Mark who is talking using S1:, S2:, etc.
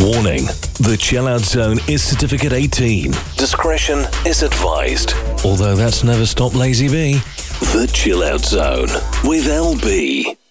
S1: Warning, the Chill Out Zone is Certificate 18. Discretion is advised. Although that's never stopped Lazy B. The Chill Out Zone with LB.